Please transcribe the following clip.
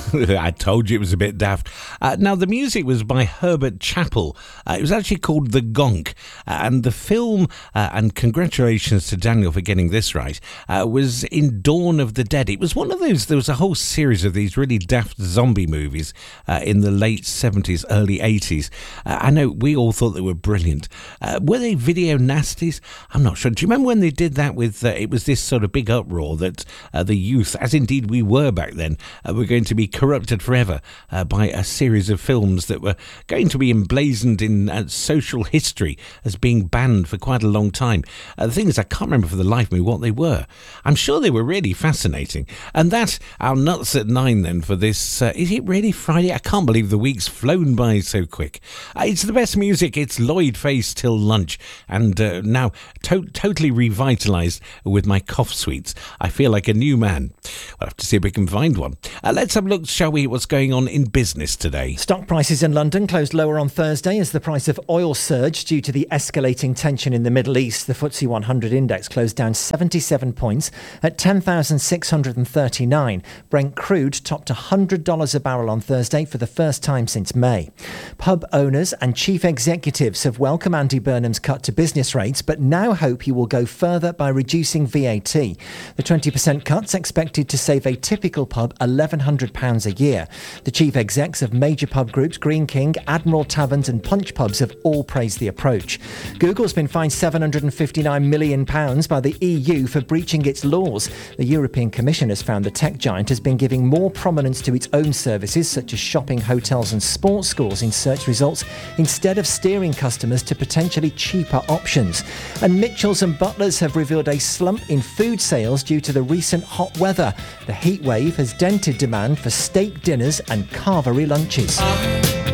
I told you it was a bit daft. Now, the music was by Herbert Chappell. It was actually called The Gonk. And the film, and congratulations to Daniel for getting this right, was in Dawn of the Dead. It was one of those, there was a whole series of these really daft zombie movies in the late 70s, early 80s. I know we all thought they were brilliant. Were they video nasties? I'm not sure. Do you remember when they did that with, it was this sort of big uproar that the youth, as indeed we were back then, were going to be corrupted forever by a series of films that were going to be emblazoned in social history as being banned for quite a long time. The thing is, I can't remember for the life of me what they were. I'm sure they were really fascinating. And that's our Nuts at 9 then for this. Is it really Friday? I can't believe the week's flown by so quick. It's the best music. It's Lloyd Face Till Lunch. And now totally revitalised with my cough sweets. I feel like a new man. We'll have to see if we can find one. Let's have a look, shall we, at what's going on in business today. Stock prices in London closed lower on Thursday as the price of oil surged due to the escalating tension in the Middle East. The FTSE 100 index closed down 77 points at 10,639. Brent crude topped $100 a barrel on Thursday for the first time since May. Pub owners and chief executives have welcomed Andy Burnham's cut to business rates, but now hope he will go further by reducing VAT. The 20% cut's expected to save a typical pub £1,100 a year. The chief execs of major pub groups Green King, Admiral Taverns and Punch Pubs have all praised the approach. Google's been fined £759 million by the EU for breaching its laws. The European Commission has found the tech giant has been giving more prominence to its own services such as shopping, hotels and sports scores in search results instead of steering customers to potentially cheaper options. And Mitchells and Butlers have revealed a slump in food sales due to the recent hot weather. The heat wave has dented demand for steak dinners and carvery lunches.